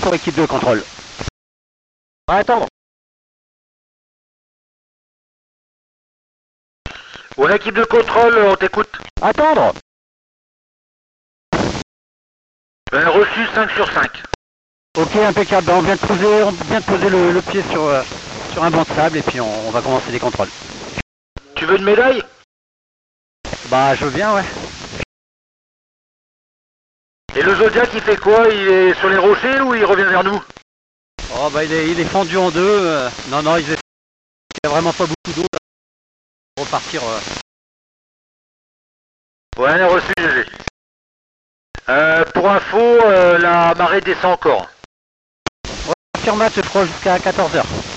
pour équipe de contrôle. On va attendre. Ouais, équipe de contrôle, on t'écoute. Attendre. Reçu 5 sur 5. Ok, impeccable. Ben, on vient de poser le pied sur un banc de sable et puis on va commencer les contrôles. Tu veux une médaille? Bah, je veux bien, ouais. Et le Zodiac, il fait quoi? Il est sur les rochers ou il revient vers nous? Oh, bah, il est fendu en deux. Non, il y a vraiment pas beaucoup d'eau. Repartir. Ouais, reçu, GG. Pour info, la marée descend encore. Ouais, sur match, je crois, jusqu'à 14h.